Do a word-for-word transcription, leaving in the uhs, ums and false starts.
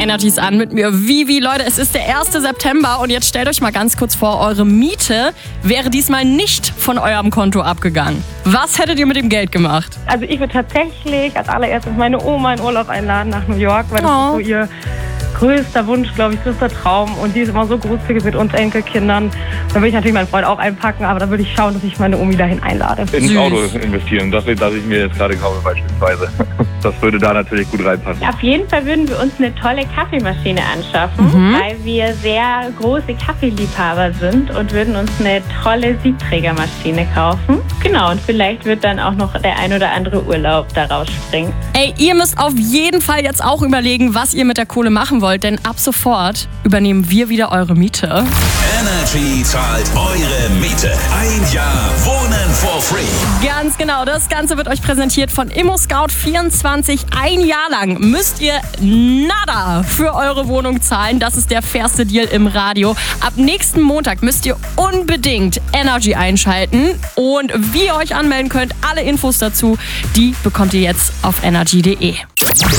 Energies an mit mir. Vivi, Leute, es ist der erste September und jetzt stellt euch mal ganz kurz vor, eure Miete wäre diesmal nicht von eurem Konto abgegangen. Was hättet ihr mit dem Geld gemacht? Also ich würde tatsächlich als allererstes meine Oma in Urlaub einladen nach New York, weil das Oh. ist so ihr größter Wunsch, glaube ich, größter Traum. Und die ist immer so großzügig mit uns Enkelkindern. Da würde ich natürlich meinen Freund auch einpacken, aber da würde ich schauen, dass ich meine Omi dahin einlade. Ins Süß. Auto investieren, das, das ich mir jetzt gerade kaufe beispielsweise. Das würde da natürlich gut reinpassen. Auf jeden Fall würden wir uns eine tolle Kaffeemaschine anschaffen, Mhm. weil wir sehr große Kaffeeliebhaber sind und würden uns eine tolle Siebträgermaschine kaufen. Genau, und vielleicht wird dann auch noch der ein oder andere Urlaub daraus springen. Ey, ihr müsst auf jeden Fall jetzt auch überlegen, was ihr mit der Kohle machen wollt, denn ab sofort übernehmen wir wieder eure Miete. Energy zahlt eure Miete. Ein Jahr Wohnen for free. Ganz genau, das Ganze wird euch präsentiert von ImmoScout vierundzwanzig. Ein Jahr lang müsst ihr nada für eure Wohnung zahlen. Das ist der fairste Deal im Radio. Ab nächsten Montag müsst ihr unbedingt Energy einschalten. Und wie ihr euch anmelden könnt, alle Infos dazu, die bekommt ihr jetzt auf energy punkt de.